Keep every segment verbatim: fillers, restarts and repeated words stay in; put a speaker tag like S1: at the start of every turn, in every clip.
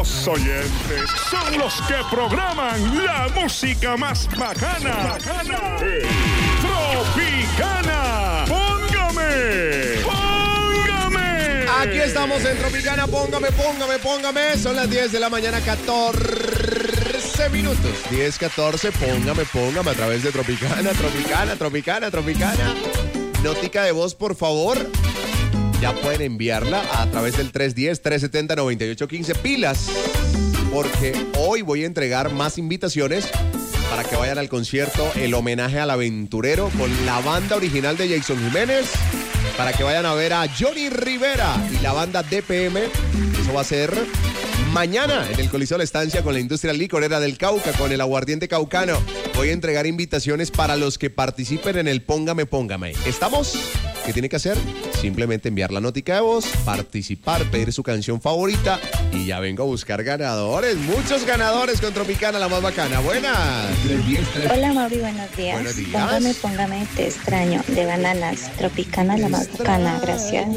S1: Los oyentes son los que programan la música más bacana. bacana. Tropicana, póngame, póngame.
S2: Aquí estamos en Tropicana, póngame, póngame, póngame. Son las diez de la mañana, catorce minutos. diez, catorce, póngame, póngame a través de Tropicana, Tropicana, Tropicana, Tropicana. Notica de voz, por favor. Ya pueden enviarla a través del tres uno cero, tres siete cero, nueve ocho uno cinco. Pilas, porque hoy voy a entregar más invitaciones para que vayan al concierto El Homenaje al Aventurero con la banda original de Jason Jiménez, para que vayan a ver a Johnny Rivera y la banda D P M. Eso va a ser mañana en el Coliseo La Estancia con la industria licorera del Cauca, con el aguardiente caucano. Voy a entregar invitaciones para los que participen en el Póngame, Póngame. ¿Estamos? ¿Qué tiene que hacer? Simplemente enviar la notica de voz, participar, pedir su canción favorita y ya vengo a buscar ganadores. Muchos ganadores con Tropicana, la más bacana. Buenas.
S3: Hola, Mauri, buenos días.
S2: Buenos días.
S3: Póngame, póngame, te extraño, de Bananas. Tropicana, la más bacana. Gracias.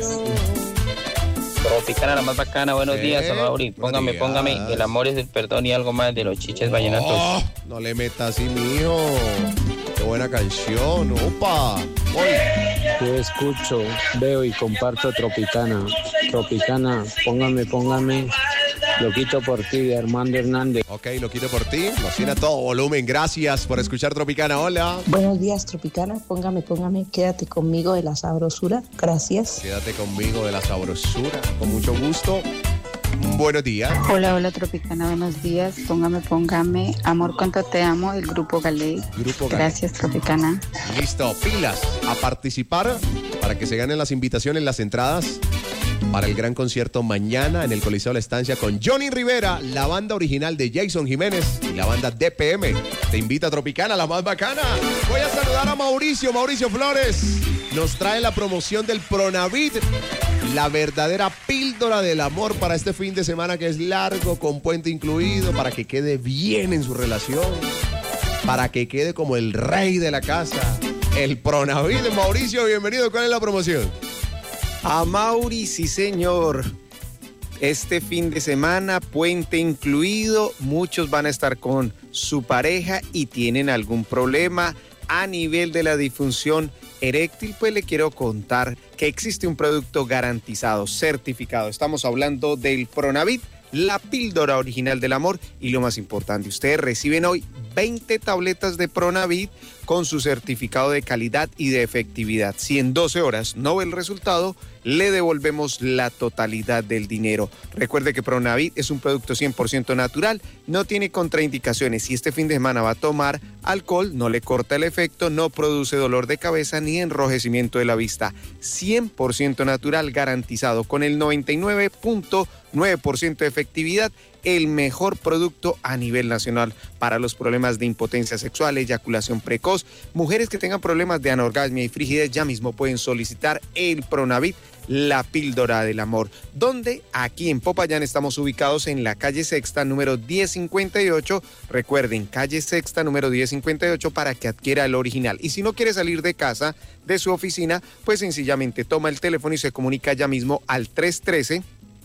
S4: Tropicana, la más bacana. Buenos
S2: ¿Qué?
S4: días, Mauri. Póngame,
S2: Buenos
S4: póngame.
S2: días.
S4: El amor es el perdón y algo más de los chiches vallenatos.
S2: Oh, no le metas así, mijo. Qué buena canción. Opa. Hoy.
S5: Yo escucho, veo y comparto Tropicana. Tropicana, póngame, póngame. Lo quito por ti, de Armando Hernández.
S2: Ok, lo quito por ti. Nos tiene a todo volumen. Gracias por escuchar Tropicana. Hola.
S6: Buenos días, Tropicana. Póngame, póngame. Quédate conmigo de la sabrosura. Gracias.
S2: Quédate conmigo de la sabrosura. Con mucho gusto. Buenos días.
S7: Hola, hola Tropicana, buenos días. Póngame, póngame. Amor, cuánto te amo, el Grupo Galey.
S2: Grupo Galey.
S7: Gracias, Tropicana.
S2: Listo, pilas. A participar para que se ganen las invitaciones, las entradas para el gran concierto mañana en el Coliseo La Estancia con Johnny Rivera, la banda original de Jason Jiménez y la banda D P M. Te invita a Tropicana, la más bacana. Voy a saludar a Mauricio, Mauricio Flores. Nos trae la promoción del Pronavit, la verdadera píldora del amor para este fin de semana que es largo, con puente incluido, para que quede bien en su relación, para que quede como el rey de la casa. El Pronavit. Mauricio, bienvenido. ¿Cuál es la promoción?
S8: A Mauri, sí señor. Este fin de semana, puente incluido, muchos van a estar con su pareja y tienen algún problema a nivel de la disfunción eréctil, pues le quiero contar que existe un producto garantizado, certificado. Estamos hablando del Pronavit, la píldora original del amor, y lo más importante, ustedes reciben hoy veinte tabletas de Pronavit con su certificado de calidad y de efectividad. Si en doce horas no ve el resultado, le devolvemos la totalidad del dinero. Recuerde que Pronavit es un producto cien por ciento natural, no tiene contraindicaciones. Si este fin de semana va a tomar alcohol, no le corta el efecto, no produce dolor de cabeza ni enrojecimiento de la vista. cien por ciento natural, garantizado con el noventa y nueve punto nueve por ciento de efectividad, el mejor producto a nivel nacional para los problemas de impotencia sexual, eyaculación precoz. Mujeres que tengan problemas de anorgasmia y frigidez ya mismo pueden solicitar el Pronavit, la píldora del amor. Donde aquí en Popayán estamos ubicados en la calle Sexta, número diez cincuenta y ocho. Recuerden, calle Sexta, número diez cincuenta y ocho, para que adquiera el original. Y si no quiere salir de casa, de su oficina, pues sencillamente toma el teléfono y se comunica ya mismo al tres uno tres,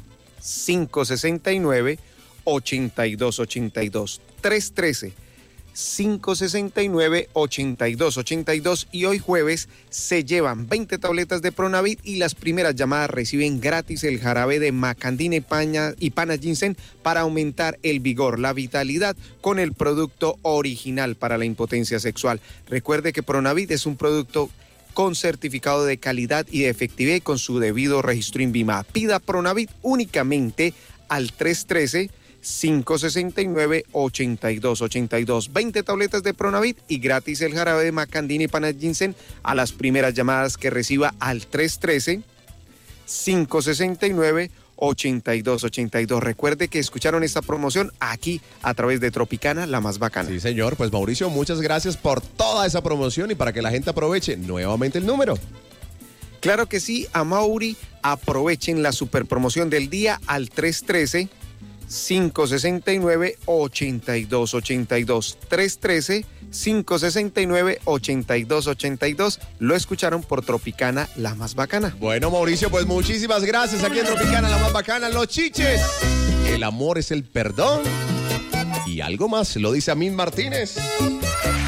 S8: cinco seis nueve, ocho dos ocho dos. tres uno tres, cinco seis nueve, ocho dos ocho dos. Y hoy jueves se llevan veinte tabletas de Pronavit y las primeras llamadas reciben gratis el jarabe de macandina y, paña, y pana ginseng para aumentar el vigor, la vitalidad con el producto original para la impotencia sexual. Recuerde que Pronavit es un producto con certificado de calidad y de efectividad y con su debido registro INVIMA. Pida Pronavit únicamente al tres uno tres, cinco seis nueve, ocho dos ocho dos. veinte tabletas de Pronavit y gratis el jarabe de macandina y pana ginseng a las primeras llamadas que reciba al tres uno tres, cinco seis nueve, ocho dos ocho dos. Recuerde que escucharon esta promoción aquí a través de Tropicana, la más bacana.
S2: Sí, señor. Pues Mauricio, muchas gracias por toda esa promoción y para que la gente aproveche nuevamente el número.
S8: Claro que sí, a Mauri, aprovechen la super promoción del día al tres uno tres, cinco seis nueve, ocho dos ocho dos. tres uno tres, cinco seis nueve, ocho dos ocho dos. Lo escucharon por Tropicana, la más bacana.
S2: Bueno, Mauricio, pues muchísimas gracias aquí en Tropicana, la más bacana. Los chiches el amor es el perdón y algo más, lo dice Amin Martínez.